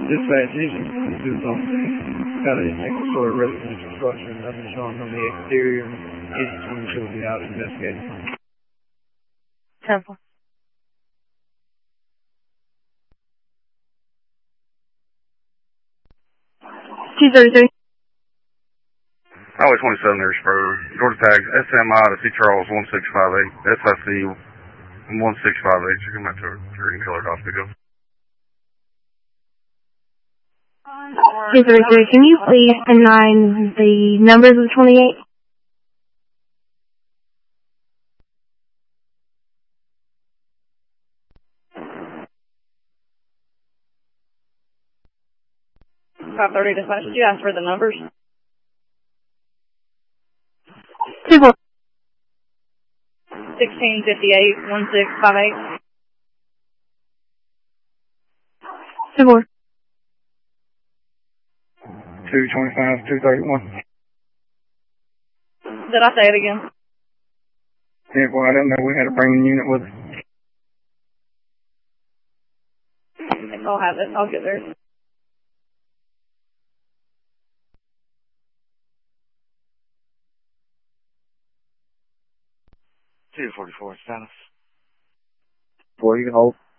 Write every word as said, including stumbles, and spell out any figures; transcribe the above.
Dispatch, usually do something. Got a single story residential structure, nothing showing from the exterior. Easy twenty-two will be out investigating. Temple. two thirty-three. Highway twenty-seven there, Spur. Georgia tags S M I to C Charles one six five eight. S I C one six five eight. You can come out to Green Color Hospital. two thirty-three, can you please nine the numbers of twenty-eight? five thirty dispatch, did you ask for the numbers? two four. sixteen fifty-eight, one six five eight. two four. two twenty-five, two thirty-one. Did I say it again? Yeah, well, I didn't know we had a bringing unit with us. I'll have it. I'll get there. two forty-four, status. Four, you can hold.